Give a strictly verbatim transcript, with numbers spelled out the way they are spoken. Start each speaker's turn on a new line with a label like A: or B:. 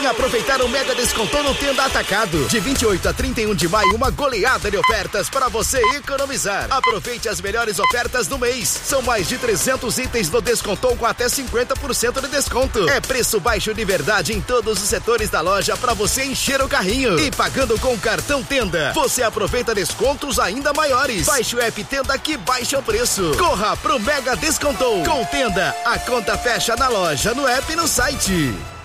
A: aproveitar o mega descontão no Tenda Atacado. De vinte e oito a trinta e um de maio, uma goleada de ofertas para você economizar. Aproveite as melhores ofertas do mês. São mais de trezentos itens no descontão com até cinquenta por cento de desconto. É preço baixo de verdade em todos os setores da loja para você encher o carrinho. E pagando com o cartão Tenda, você aproveita descontos ainda maiores. Baixe o app Tenda que baixa o preço. Corra pro mega descontou. Com Tenda, a conta fecha na loja, no app e no site.